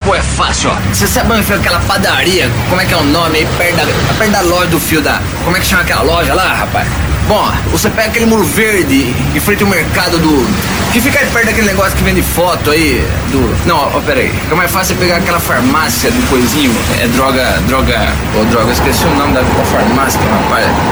Pô, é fácil, ó. Você sabe onde fica aquela padaria? Como é que é o nome aí? Perto da loja do fio da... Como é que chama aquela loja lá, rapaz? Bom, você pega aquele muro verde em frente ao mercado do... Que fica aí perto daquele negócio que vende foto aí do... Não, ó, pera aí. Fica mais fácil pegar aquela farmácia do coisinho. É droga... Ô, droga, esqueci o nome da farmácia, rapaz.